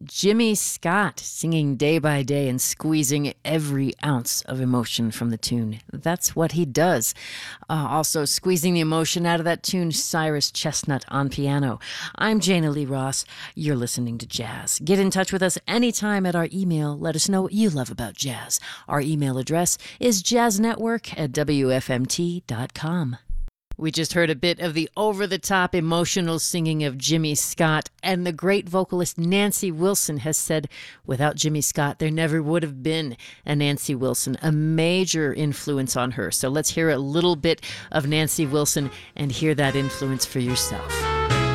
Jimmy Scott singing Day by Day and squeezing every ounce of emotion from the tune. That's what he does. Also squeezing the emotion out of that tune, Cyrus Chestnut on piano. I'm Jana Lee Ross. You're listening to Jazz. Get in touch with us anytime at our email. Let us know what you love about jazz. Our email address is jazznetwork@wfmt.com. We just heard a bit of the over-the-top emotional singing of Jimmy Scott, and the great vocalist Nancy Wilson has said, without Jimmy Scott, there never would have been a Nancy Wilson, a major influence on her. So let's hear a little bit of Nancy Wilson and hear that influence for yourself.